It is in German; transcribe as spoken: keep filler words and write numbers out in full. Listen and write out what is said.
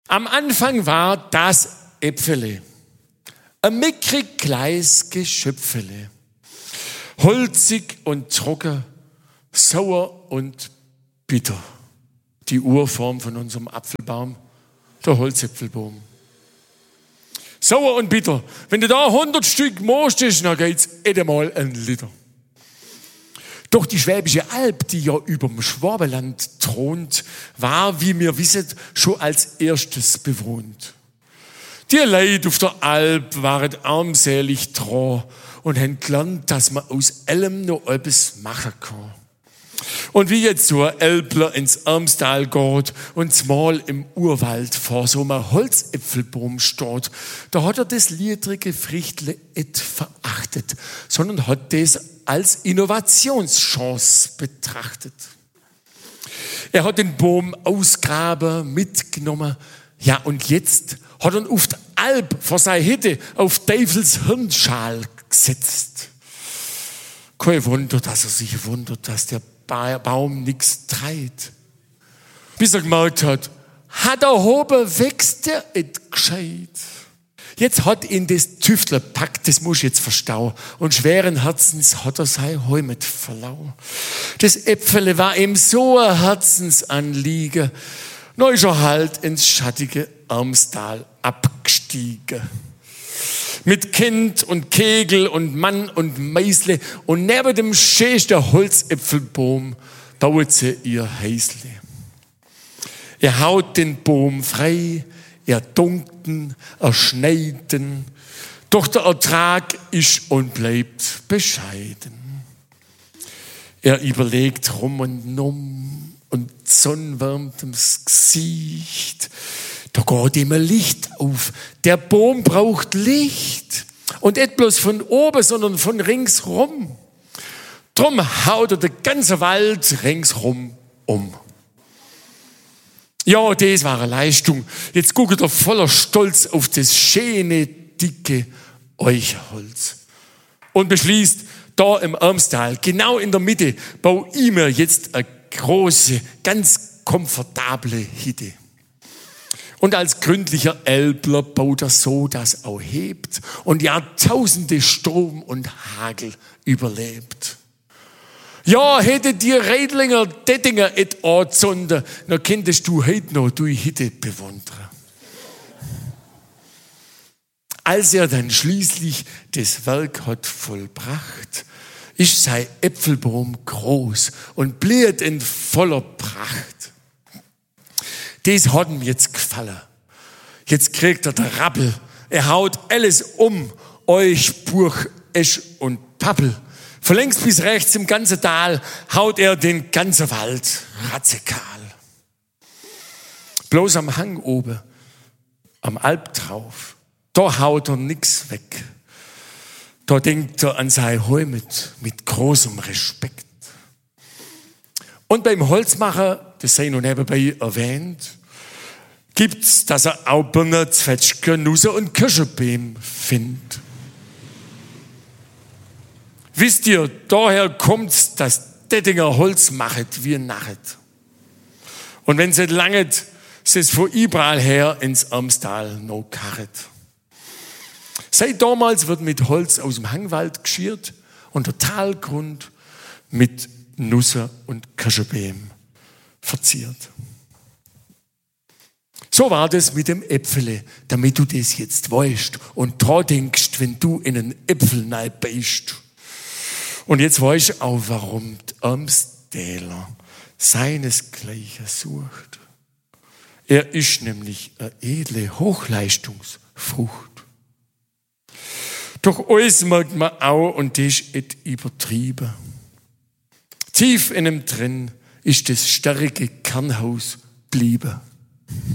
Am Anfang war das Äpfele, ein mickrig kleines Geschöpfele, holzig und trocken, sauer und bitter. Die Urform von unserem Apfelbaum, der Holzäpfelbaum. Sauer und bitter. Wenn du da hundert Stück mostest, dann geht's einmal ein Liter. Doch die Schwäbische Alb, die ja überm Schwabenland thront, war, wie wir wissen, schon als erstes bewohnt. Die Leute auf der Alb waren armselig dran und haben gelernt, dass man aus allem noch etwas machen kann. Und wie jetzt so ein Elbler ins Armstal geht und zumal im Urwald vor so einem Holzäpfelbaum steht, da hat er das liedrige Frichtle nicht verachtet, sondern hat das als Innovationschance betrachtet. Er hat den Baum ausgraben, mitgenommen, ja und jetzt hat er ihn auf die Alp vor seiner Hütte auf Teufels Hirnschal gesetzt. Kein Wunder, dass er sich wundert, dass der Baum nichts treibt. Bis er gemerkt hat, hat er Hobe, wächst der et gescheit. Jetzt hat ihn das Tüftler packt, das muss ich jetzt verstauen. Und schweren Herzens hat er sein Heimat verloren. Das Äpfele war ihm so ein Herzensanliegen. Neu ist er halt ins schattige Armstal abgestiegen. Mit Kind und Kegel und Mann und Meisle und neben dem schönsten Holzäpfelbaum baut sie ihr Häusle. Er haut den Baum frei, er dunkten, er schneiden, doch der Ertrag ist und bleibt bescheiden. Er überlegt rum und um und die Sonne wärmt ums Gesicht. Da geht ihm ein Licht auf. Der Baum braucht Licht. Und nicht bloß von oben, sondern von ringsrum. Drum haut er den ganzen Wald ringsrum um. Ja, das war eine Leistung. Jetzt guckt er voller Stolz auf das schöne, dicke Eichholz. Und beschließt, da im Armstal, genau in der Mitte, baue ich mir jetzt eine große, ganz komfortable Hütte. Und als gründlicher Elbler baut er so, dass auch hebt und Jahrtausende Sturm und Hagel überlebt. Ja, hätte die Reidlinger Dettinger et anzünden, dann könntest du heute noch die Hütte bewundern. Als er dann schließlich das Werk hat vollbracht, ist sein Äpfelbaum groß und blüht in voller Pracht. Das hat ihm jetzt gefallen. Jetzt kriegt er der Rappel. Er haut alles um. Euch, Buch, Esch und Pappel. Von links bis rechts im ganzen Tal haut er den ganzen Wald ratzekal. Bloß am Hang oben, am Alp drauf, da haut er nix weg. Da denkt er an sein Heimat mit großem Respekt. Und beim Holzmacher, das sei noch nebenbei erwähnt, gibt's, dass er auch Birnen, Zwetschgen, Nüsse und Kirschbeeren findet. Wisst ihr, daher kommt's, dass Dettinger Holz machet wie Nachet. Und wenn es nicht langet, sie es von überall her ins Armstal noch karret. Seit damals wird mit Holz aus dem Hangwald geschirrt und der Talgrund mit Nüsse und Kirschbeeren verziert. So war das mit dem Äpfele, damit du das jetzt weißt und dran denkst, wenn du in einen Äpfel beißt. Und jetzt weißt du auch, warum die Armstäler seinesgleichen sucht. Er ist nämlich eine edle Hochleistungsfrucht. Doch alles merkt man auch, und das ist nicht übertrieben. Tief in ihm drin ist das starke Kernhaus geblieben.